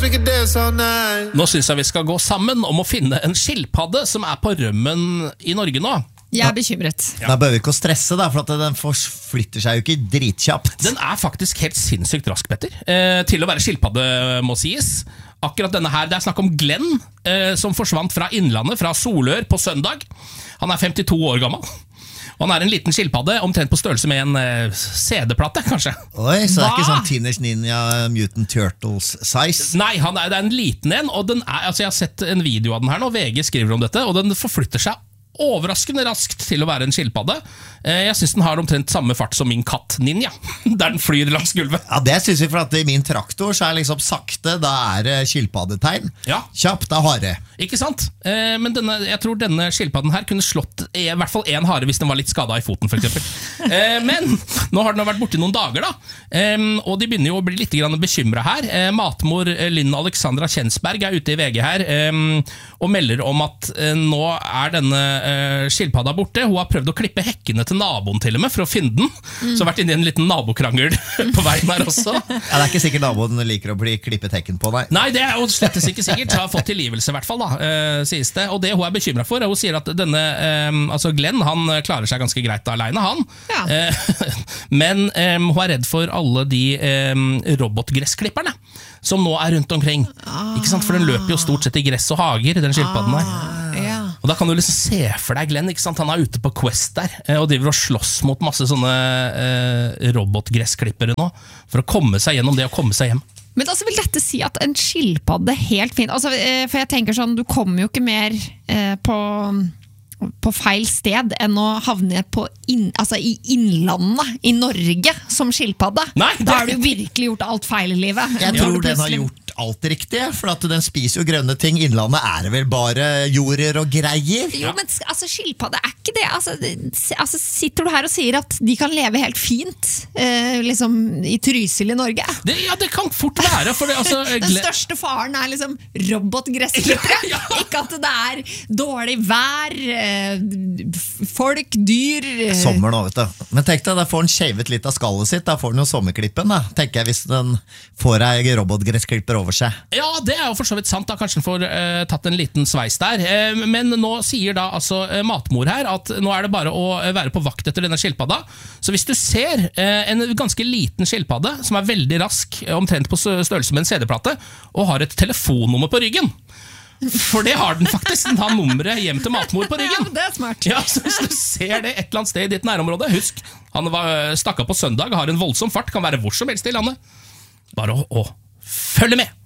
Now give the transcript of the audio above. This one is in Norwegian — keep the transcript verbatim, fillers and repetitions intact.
Nå synes jeg vi skal gå sammen om å finne en skilpadde som er på rømmen i Norge nå. Jeg er bekymret. Ja. Da bør vi ikke å stresse da, for at den forflytter seg jo ikke dritkjapt. Den er faktisk helt sinnssykt rask, Petter. Eh, til å være skilpadde, må sies. Akkurat denne her, det er snakk om Glenn, eh, som forsvant fra Innlandet, fra Solør på søndag. Han er femtito år gammel. Og han er en liten skilpadde, omtrent på størrelse med en eh, C D-plate, kanskje. Oi, så det er ikke sånn Teenage Ninja Mutant Turtles size? Nei, han er, det er en liten en, og den er, altså jeg har sett en video av den her nå, V G skriver om dette, og den forflytter seg overraskende raskt til å være en skilpadde. Jeg synes den har omtrent samme fart som min katt Ninja, der den flyr langs gulvet. Ja, det synes vi, for at i min traktor så er liksom sakte, da er det skilpaddetegn. Ja. Kjapt er hare. Ikke sant? Men denne, jeg tror denne skilpadden her kunne slått i hvert fall en hare hvis den var litt skadet i foten, for eksempel. Men nå har den vært borte i noen dager da, og de begynner jo å bli litt bekymret her. Matmor Lynn Alexandra Kjensberg er ute i V G her og melder om at nå er denne skilpadda borte. Hun har prøvd å klippe hekkene til naboen til og med for å finne den, mm. så har vært inne i en liten nabokrangel på veien her også. Ja, det er ikke sikkert naboen liker å bli klippet hekken på, nei. Nei, det er jo slettes ikke sikkert. Har fått tilgivelse i hvert fall da, uh, sies det. Og det hun er bekymret for, hun sier at denne, um, altså Glenn, han klarer seg ganske greit alene, han. Ja. Uh, men um, hun er redd for alle de um, robotgressklipperne som nå er rundt omkring. Ah. Ikke sant? For den løper jo stort sett i gress og hager, den skilpadden her. Ah, ja. Og da kan du liksom se for deg Glenn, ikke sant? Han er ute på Quest der og driver og slåss mot masse sånne eh, robotgressklippere nå for å komme seg gjennom det og komme seg hjem. Men altså vil dette si at en skilpadde helt fint, altså, eh, for jeg tenker sånn, du kommer jo ikke mer eh, på, på feil sted enn å havne på inn, altså i innlandet i Norge som skilpadde. Nei, det... Da har du virkelig gjort alt feil i livet. Jeg tror den har gjort alt riktig, for at den spiser jo grønne ting. Innlandet er det vel bare jorder og greier. Jo, men altså, skilpadde er ikke det. Altså, altså, sitter du her og sier at de kan leve helt fint eh, liksom i Trysil i Norge? Det, ja, det kan fort være. For det, altså, den største faren er liksom robotgressklippere. Ja, ja. Ikke at det er dårlig vær, eh, folk, dyr. Eh. Sommer nå, vet du. Men tenk deg, da får den skjevet litt av skallet sitt, da får den jo sommerklippen, da. Tenker jeg, hvis den får ei robotgressklipper over seg. Ja, det er jo for så vidt sant da, kanskje den får uh, tatt en liten sveis der, uh, men nå sier da altså uh, matmor her at nå er det bare å uh, være på vakt etter denne skilpadda, så hvis du ser uh, en ganske liten skilpadde som er veldig rask, uh, omtrent på størrelse med en C D-plate, og har et telefonnummer på ryggen, for det har den faktisk, den har nummeret hjem til matmor på ryggen. Ja, det er smart. Ja, så hvis du ser det et eller annet sted i ditt nærområde, husk, han var stakket på søndag, har en voldsom fart, kan være hvor som helst i landet, bare å, å følge med.